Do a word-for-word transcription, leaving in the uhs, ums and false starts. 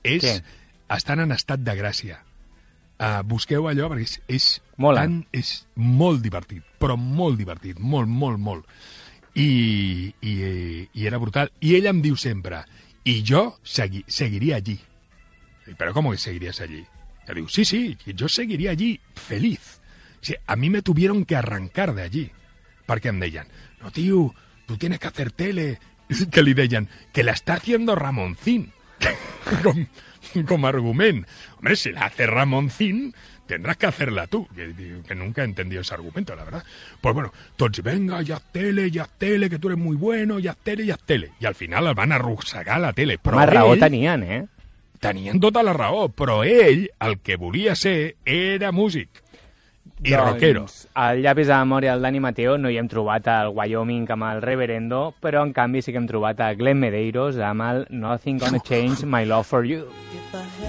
És, Què? estan en estat de gràcia. Uh, busqueu allò, perquè és, és, Mola. tan, és molt divertit, però molt divertit, molt, molt, molt. I, i, i era brutal. I ell em diu sempre, i jo segui, seguiria allí. Però com que seguirías allí? Le digo, sí, sí, yo seguiría allí feliz. O sea, a mí me tuvieron que arrancar de allí. Perquè em deien, no, tío, tú tienes que hacer tele. Que li deien, que la está haciendo Ramoncín. com, com argument. Hombre, si la hace Ramoncín, tendrás que hacerla tú. Que, que nunca he entendido ese argumento, la verdad. Pues bueno, tots, venga, ya haz tele, ya haz tele, que tú eres muy bueno, ya haz tele, ya haz tele. I al final el van arrossegar a la tele. Però Home, raó ell, tenien, eh? tenien tota la raó, però ell, el que volia ser, era músic. I doncs, rockero. Al llapis de memòria del Dani Mateo no hi hem trobat el Wyoming amb el Reverendo, però en canvi sí que hem trobat a Glenn Medeiros amb el Nothing Gonna Change My Love For You.